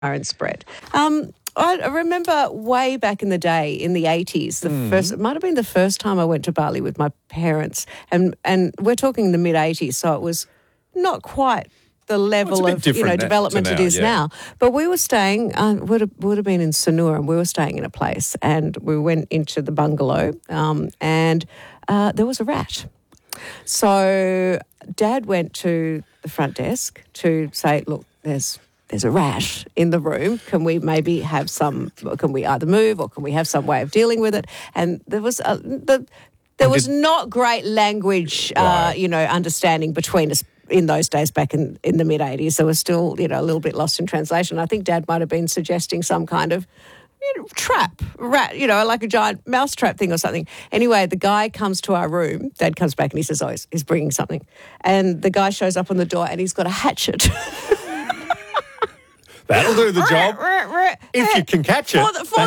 and spread. I remember way back in the day, in the 80s, it might have been the first time I went to Bali with my parents, and we're talking the mid-80s, so it was not quite the level of development it is now. But we were staying, would have been in Sanur, and we were staying in a place, and we went into the bungalow, and there was a rat. So Dad went to the front desk to say, look, there's a rat in the room. Can we maybe have can we either move or can we have some way of dealing with it? And there was was not great language, understanding between us in those days back in the mid-80s. There was still, a little bit lost in translation. I think Dad might have been suggesting some kind of trap, rat, like a giant mouse trap thing or something. Anyway, the guy comes to our room. Dad comes back and he says, he's bringing something. And the guy shows up on the door and he's got a hatchet. That'll do the job. If you can catch it. For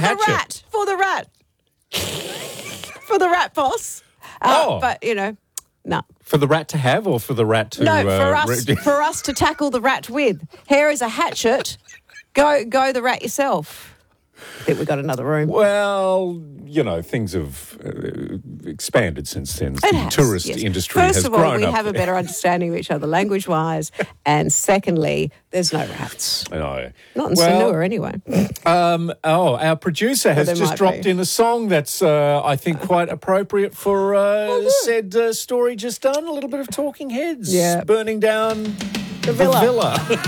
the rat boss. But, no. For the rat to have or for the rat to... No, for us to tackle the rat with. Here is a hatchet. Go the rat yourself. I think we got another room. Well, things have expanded since then. The tourist industry has grown up. First of all, we have a better understanding of each other language-wise, and secondly, there's no rats. No. Not in Sanur, anyway. Our producer has just dropped in a song that's, I think, quite appropriate for said story just done. A little bit of Talking Heads burning down the villa.